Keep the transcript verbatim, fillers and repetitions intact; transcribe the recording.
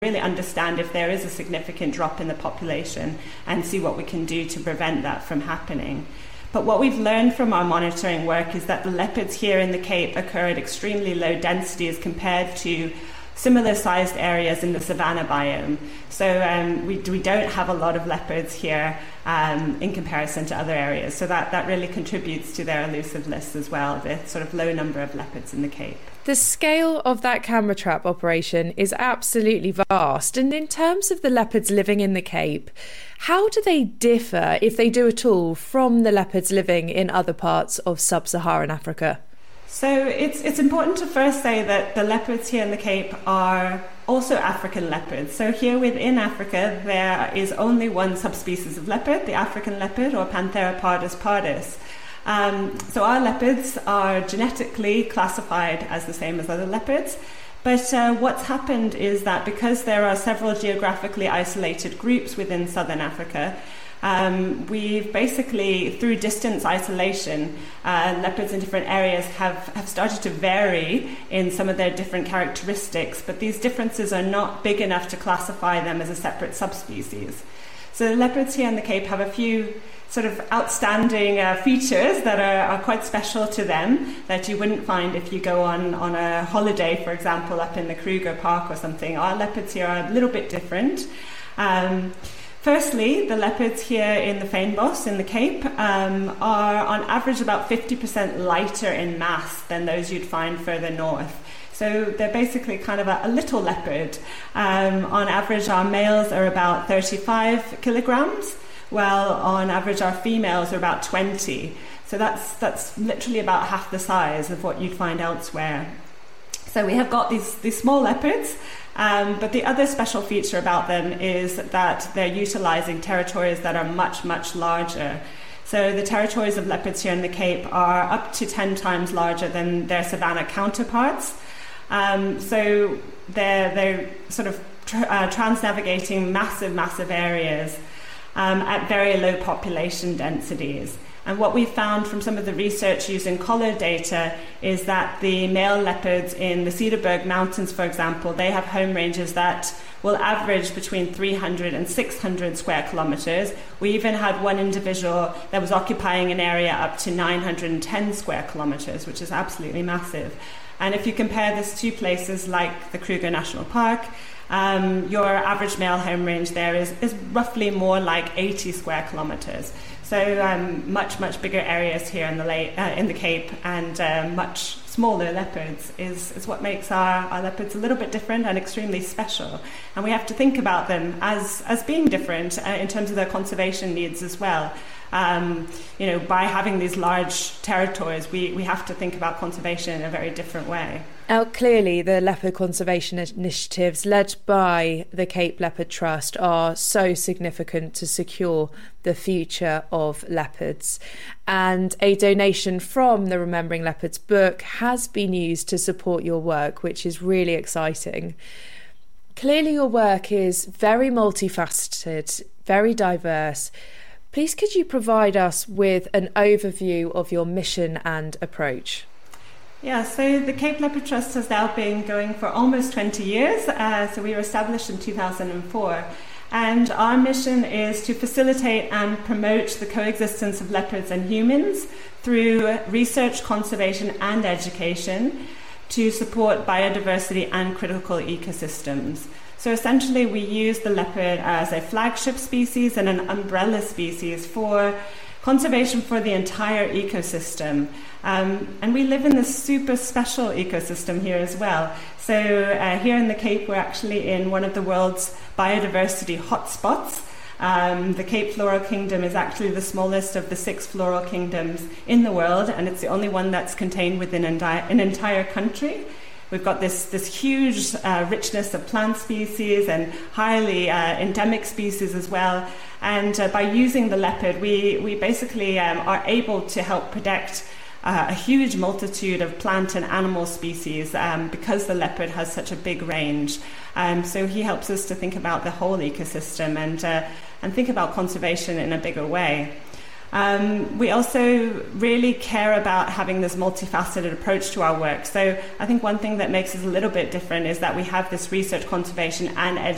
really understand if there is a significant drop in the population and see what we can do to prevent that from happening. But what we've learned from our monitoring work is that the leopards here in the Cape occur at extremely low densities compared to similar sized areas in the savanna biome. So um, we, we don't have a lot of leopards here um, in comparison to other areas. So that, that really contributes to their elusive list as well, the sort of low number of leopards in the Cape. The scale of that camera trap operation is absolutely vast. And in terms of the leopards living in the Cape, how do they differ, if they do at all, from the leopards living in other parts of sub-Saharan Africa? So it's it's important to first say that the leopards here in the Cape are also African leopards. So here within Africa, there is only one subspecies of leopard, the African leopard, or Panthera pardus pardus. Um, so our leopards are genetically classified as the same as other leopards. But uh, what's happened is that because there are several geographically isolated groups within southern Africa, Um, we've basically, through distance isolation, uh, leopards in different areas have, have started to vary in some of their different characteristics, but these differences are not big enough to classify them as a separate subspecies. So the leopards here in the Cape have a few sort of outstanding uh, features that are, are quite special to them that you wouldn't find if you go on, on a holiday, for example, up in the Kruger Park or something. Our leopards here are a little bit different. Um, Firstly, the leopards here in the Fynbos in the Cape um, are on average about fifty percent lighter in mass than those you'd find further north. So they're basically kind of a, a little leopard. Um, on average, our males are about thirty-five kilograms, while on average our females are about twenty. So that's, that's literally about half the size of what you'd find elsewhere. So we have got these, these small leopards. Um, but the other special feature about them is that they're utilising territories that are much, much larger. So the territories of leopards here in the Cape are up to ten times larger than their savanna counterparts. Um, so they're, they're sort of tra- uh, transnavigating massive, massive areas um, at very low population densities. And what we found from some of the research using collar data is that the male leopards in the Cederberg Mountains, for example, they have home ranges that will average between three hundred and six hundred square kilometres. We even had one individual that was occupying an area up to nine hundred ten square kilometres, which is absolutely massive. And if you compare this to places like the Kruger National Park, um, your average male home range there is, is roughly more like eighty square kilometres. So um, much, much bigger areas here in the la- uh, in the Cape, and uh, much smaller leopards is, is what makes our, our leopards a little bit different and extremely special. And we have to think about them as, as being different uh, in terms of their conservation needs as well. Um, you know, by having these large territories, we, we have to think about conservation in a very different way. Now, clearly, the leopard conservation initiatives led by the Cape Leopard Trust are so significant to secure the future of leopards. And a donation from the Remembering Leopards book has been used to support your work, which is really exciting. Clearly, your work is very multifaceted, very diverse. Please, could you provide us with an overview of your mission and approach? Yeah, so the Cape Leopard Trust has now been going for almost twenty years. Uh, so we were established in two thousand four. And our mission is to facilitate and promote the coexistence of leopards and humans through research, conservation and education to support biodiversity and critical ecosystems. So essentially we use the leopard as a flagship species and an umbrella species for conservation for the entire ecosystem. Um, and we live in this super special ecosystem here as well. So uh, here in the Cape, we're actually in one of the world's biodiversity hotspots. Um, the Cape Floral Kingdom is actually the smallest of the six floral kingdoms in the world, and it's the only one that's contained within an, an entire country. We've got this, this huge uh, richness of plant species and highly uh, endemic species as well. And uh, by using the leopard, we, we basically um, are able to help protect uh, a huge multitude of plant and animal species um, because the leopard has such a big range. Um, so he helps us to think about the whole ecosystem and, uh, and think about conservation in a bigger way. Um, we also really care about having this multifaceted approach to our work. So I think one thing that makes us a little bit different is that we have this research, conservation and